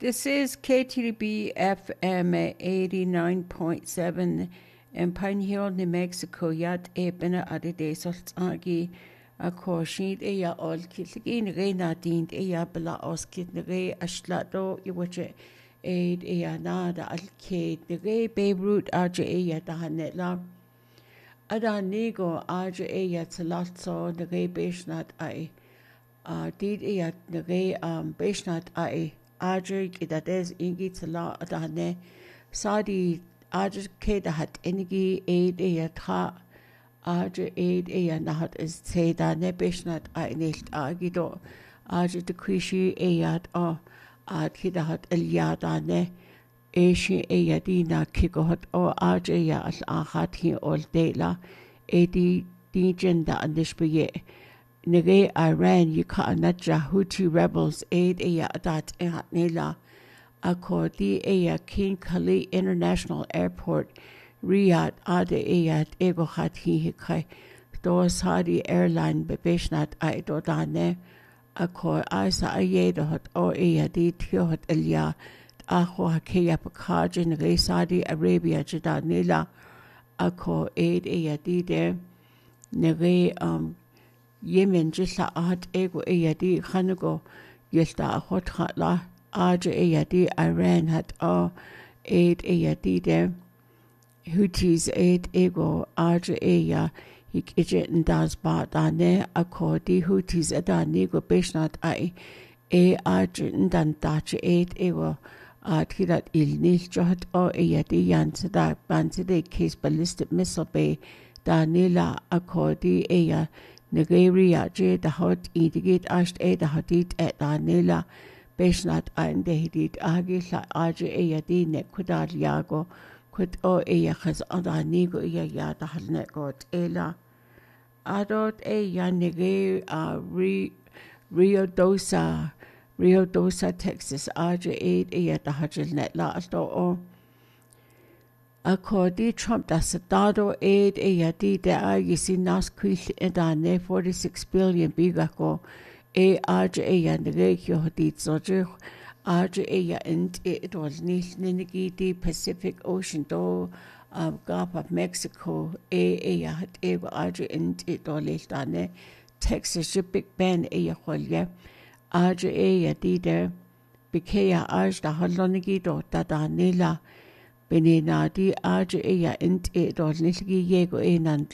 This is KTB FM 89.7 in Pine Hill, New Mexico. Yat ebena adide soltagi a koshid eya ol kitligin re nadint eya bela oskit nere ashlato iwache aid eya nada al kate nere Beirut aja eya dahanetla adanigo aja eya talatso nere beshnat ai did eya nere beshnat ai aja kidades ingi tala adane sadi aja kedahat enigi aid eya tra aja aid eya nahat is teda ne beshnat ai nicht agido aja de krishi eyat o ad kidahat elyadane eshi eya dina kikohat o aja eya al achat hi ol dela edi di jenda andishbeye nege Iran yika anaja Houthi rebels aid eya adat ehat nela akodi eya King Khalid International Airport Riyadh ade eyat ego khati hikai do Saudi airline bebeshnat ai do dane akor asa ayeda hot o eyadi hot elia akho hakeya pakajin re Saudi Arabia jidanila akor aid eyadi de nege Yemen jilla at ego eyadi khanago yelta hot khatla aja eyadi Iran hat o aid eyadi de Houthis aid ego aja eya hik ejet ndas ba dane akodi Houthis adani go beshnat ai aja ndan dacha aid ego tirat il nil johat o eyadi yansada banside case ballistic missile bay danila akodi eya Nigeria je da hot idigit asht da hadit et danila beshnat ein de hidit agila aja eyadi ne kudar yago Kut o eya khaz adanigo eya ya dahalne got ela adot eya nege Rio Dosa Texas aja aid eya dahajil net la alto o akodi Trump da sadado aid eya di de ayisi nas kuil edane 46 billion bigako aja eya nege kyo hadit soje aja eya and it was nilnigi di Pacific Ocean do Gulf of Mexico eya hat ego aja and it olistane Texas Big Ben eya holye aja eya di de bikeya aja da holonigi do dadanila benina di aja eya and it olnilgi yego enan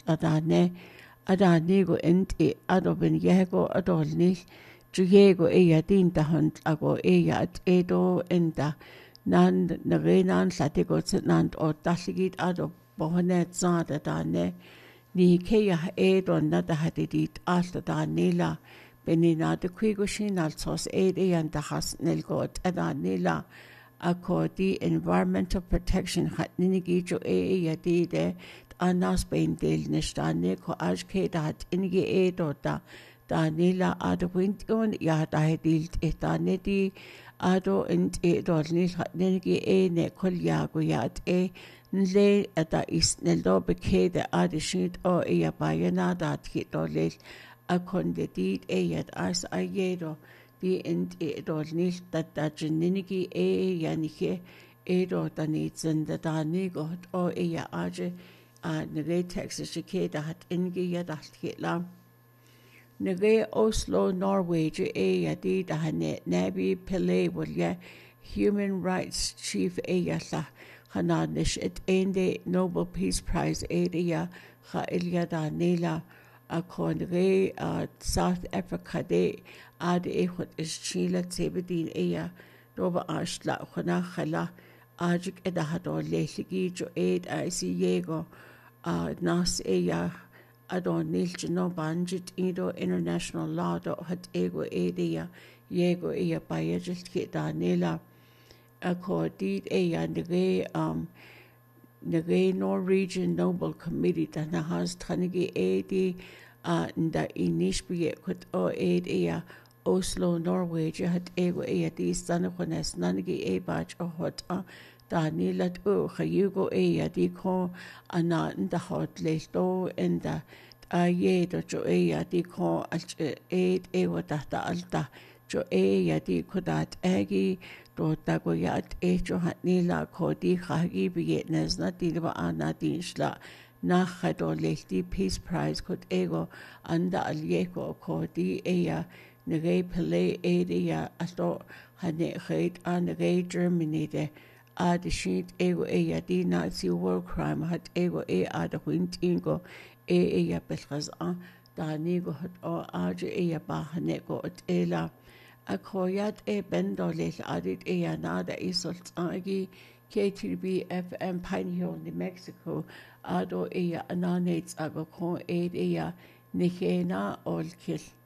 adanigo and it adoben yego adolnil Juyego eya din dahant ago eya at edo enda nan narenan latego nant o daligit ado bohonet zada dane ni keya edo nada hadidit alta danela benina de kwigoshin altos eya dahas nelgot adanela akodi Environmental Protection hat ninigi jo eya dide anas beindel nestane ko ajke dat ingi edo da Danila ado winton ya dahedilt etanedi ado int edornil hatnegi ne kolyago yat nle ata isneldo bekede adishit o ya bayana dat hitolel akondedit yat as ayedo di int edornil tatachinigi yanike edo tanit zendanigo o ya aje nege Texas shikeda hat ingi yadat hitlam Nege Oslo, Norway, yadi dahane nabi pele walya Human Rights Chief eyala hananish et ende Nobel Peace Prize eya ha ilya danela akondre South Africa de ad ehot is Chile tebedin eya doba ashla khana khala ajik edahado lehigi jo ed yego nas eya adon nilchino banjit ido international law do hat ego edia yego eya bayajil ki danela akordid eya nege Norwegian Nobel Committee dana has tanigi edi nda inishbiye kut o eya Oslo Norway hat ego eya di stanakones nanigi ebach o hot Danilat khayugo eya di ko ana nda hot lesto enda ayedo jo eya di ko ewa tahta alta jo ya di kudat agi do tago yat jo hatnila kodi khagi bietnes na dilba ana dinshla na khado lehti Peace Prize kod ego anda alieko kodi ya nage pele ya asto hane khait an nage Germany de ad shit ego ya di Nazi war crime hat ego ad wintingo ya belkhaz danigo hat aj ya bahane go ela akoyat bendolil adit nada isolt agi KTB FM Pine Hill, New Mexico ado ananates ago kon nikena olkil